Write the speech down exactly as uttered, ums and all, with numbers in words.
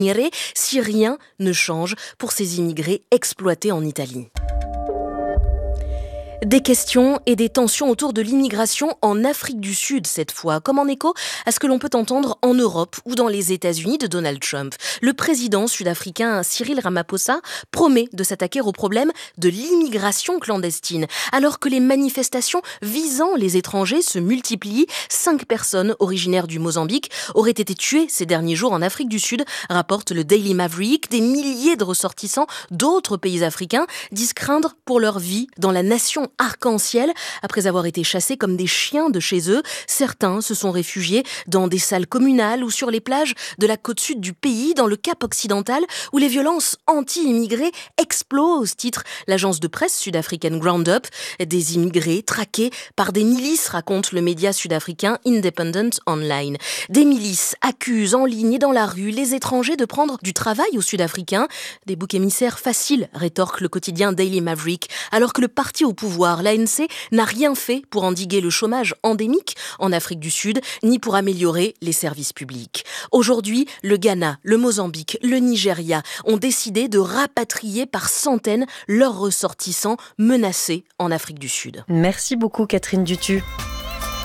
si rien ne change pour ces immigrés exploités en Italie. Des questions et des tensions autour de l'immigration en Afrique du Sud cette fois, comme en écho à ce que l'on peut entendre en Europe ou dans les États-Unis de Donald Trump. Le président sud-africain Cyril Ramaphosa promet de s'attaquer au problème de l'immigration clandestine. Alors que les manifestations visant les étrangers se multiplient, cinq personnes originaires du Mozambique auraient été tuées ces derniers jours en Afrique du Sud, rapporte le Daily Maverick. Des milliers de ressortissants d'autres pays africains disent craindre pour leur vie dans la nation arc-en-ciel après avoir été chassés comme des chiens de chez eux. Certains se sont réfugiés dans des salles communales ou sur les plages de la côte sud du pays, dans le Cap occidental, où les violences anti-immigrés explosent, titre l'agence de presse sud-africaine Groundup. Des immigrés traqués par des milices, raconte le média sud-africain Independent Online. Des milices accusent en ligne et dans la rue les étrangers de prendre du travail aux Sud-Africains. Des boucs émissaires faciles, rétorque le quotidien Daily Maverick, alors que le parti au pouvoir, l'A N C, n'a rien fait pour endiguer le chômage endémique en Afrique du Sud, ni pour améliorer les services publics. Aujourd'hui, le Ghana, le Mozambique, le Nigeria ont décidé de rapatrier par centaines leurs ressortissants menacés en Afrique du Sud. Merci beaucoup Catherine Dutu.